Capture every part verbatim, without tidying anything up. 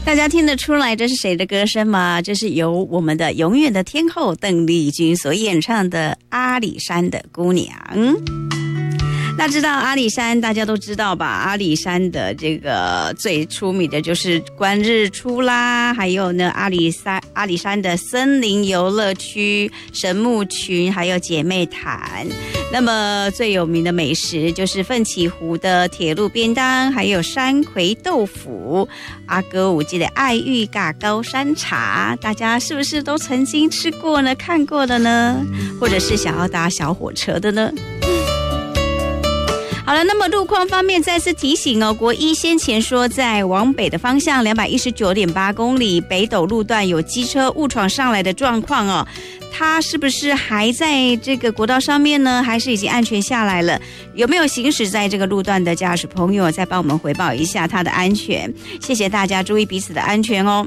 大家听得出来这是谁的歌声吗？这是由我们的永远的天后邓丽君所演唱的《阿里山的姑娘》。那知道阿里山大家都知道吧，阿里山的这个最出名的就是观日出啦，还有呢阿里山阿里山的森林游乐区、神木群，还有姐妹潭。那么最有名的美食就是奋起湖的铁路便当，还有山葵豆腐、阿哥五记的爱玉嘎高山茶，大家是不是都曾经吃过呢？看过的呢？或者是想要搭小火车的呢？好了，那么路况方面再次提醒哦，国一先前说在往北的方向两百一十九点八公里北斗路段有机车误闯上来的状况哦，它是不是还在这个国道上面呢？还是已经安全下来了？有没有行驶在这个路段的驾驶朋友再帮我们回报一下它的安全？谢谢大家注意彼此的安全哦。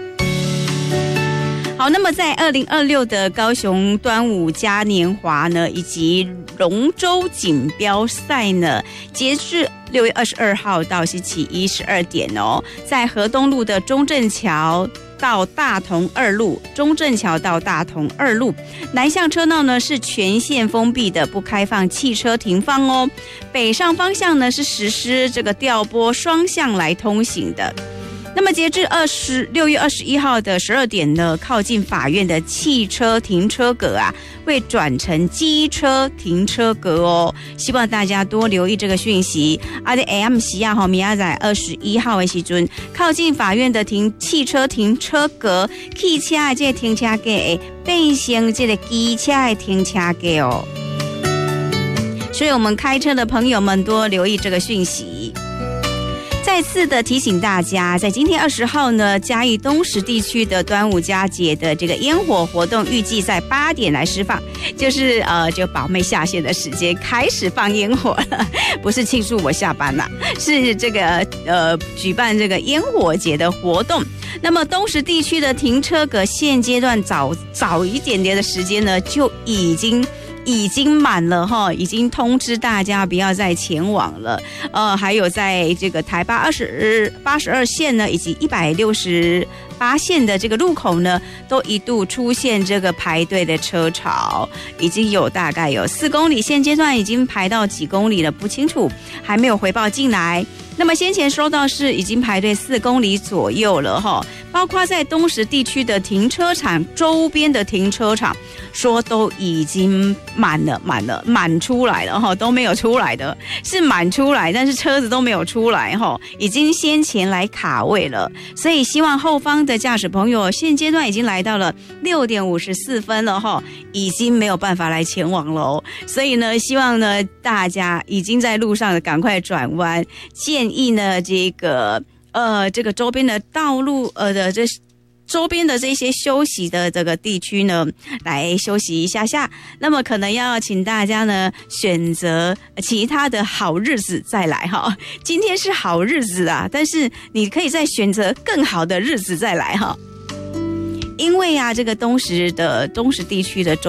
好，那么在二零二六的高雄端午嘉年华呢，以及龙舟锦标赛呢，截至六月二十二号到星期一十二点哦，在河东路的中正桥到大同二路，中正桥到大同二路南向车道呢是全线封闭的，不开放汽车停放哦。北上方向呢是实施这个调拨双向来通行的。那么截至二十六月二十一号的十二点呢，靠近法院的汽车停车格啊，会转成机车停车格哦。希望大家多留意这个讯息。啊，在 A M 时啊，哈，明仔载二十一号的时阵，靠近法院的停汽车停车格，汽车的这个停车格会变成这个机车的停车格哦。所以我们开车的朋友们多留意这个讯息。再次的提醒大家，在今天二十号呢，嘉义东石地区的端午佳节的这个烟火活动，预计在八点来释放，就是呃，就宝妹下线的时间开始放烟火了，不是庆祝我下班啦，是这个呃举办这个烟火节的活动。那么东石地区的停车格现阶段早早一点点的时间呢，就已经。已经满了哈，已经通知大家不要再前往了。呃，还有在这个台八二十八十二线呢，以及一百六十八线的这个路口呢，都一度出现这个排队的车潮，已经有大概有四公里，现阶段已经排到几公里了，不清楚，还没有回报进来。那么先前收到是已经排队四公里左右了哈，包括在东石地区的停车场周边的停车场，说都已经满了，满了，满出来了哈，都没有出来的，是满出来，但是车子都没有出来哈，已经先前来卡位了，所以希望后方的驾驶朋友，现阶段已经来到了六点五十四分了哈，已经没有办法来前往了哦，所以呢，希望呢大家已经在路上的赶快转弯，建议呢这个呃这个周边的道路呃的这。周边的这些休息的这个地区呢，来休息一下下。那么可能要请大家呢选择其他的好日子再来哈。今天是好日子啊，但是你可以再选择更好的日子再来哈。因为啊，这个东石的东石地区的周